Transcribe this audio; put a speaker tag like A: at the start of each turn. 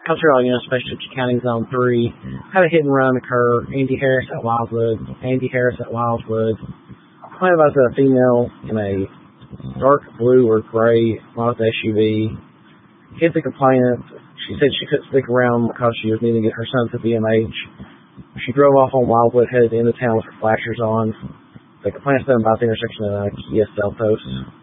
A: Cultural Union Special County Zone 3 had a hit and run occur. Andy Harris at Wildwood. Complained about a female in a dark blue or gray Mazda SUV. Hit the complainant. She said she couldn't stick around because she was needing to get her son to BMH. She drove off on Wildwood, headed into town with her flashers on. The complainant's done about the intersection of Kia Seltos.